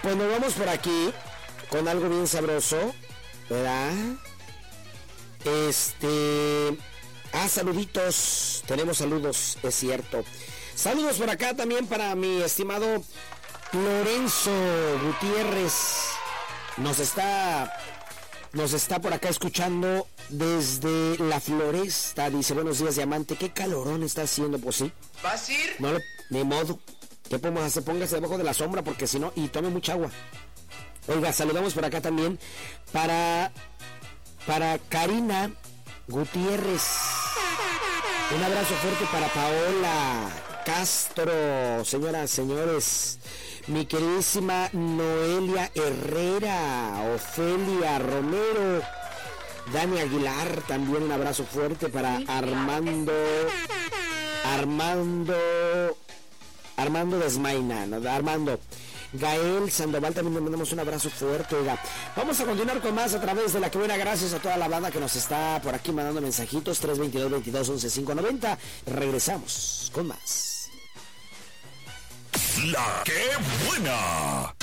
Pues nos vamos por aquí con algo bien sabroso, ¿verdad? Saluditos. Tenemos saludos, es cierto. Saludos por acá también para mi estimado Lorenzo Gutiérrez. Nos está por acá escuchando desde La Floresta. Dice, buenos días, Diamante. ¿Qué calorón está haciendo? Pues sí. ¿Vas a ir? No, ni modo. ¿Qué podemos hacer? Póngase debajo de la sombra porque si no, y tome mucha agua. Oiga, saludamos por acá también para Karina Gutiérrez. Un abrazo fuerte para Paola Castro, señoras, señores. Mi queridísima Noelia Herrera, Ofelia Romero, Dani Aguilar, también un abrazo fuerte para Armando Desmaina, ¿no? Armando. Gael Sandoval, también le mandamos un abrazo fuerte. Oiga, vamos a continuar con más a través de La Que Buena. Gracias a toda la banda que nos está por aquí mandando mensajitos. 322-22-11-590. Regresamos con más. La Que Buena.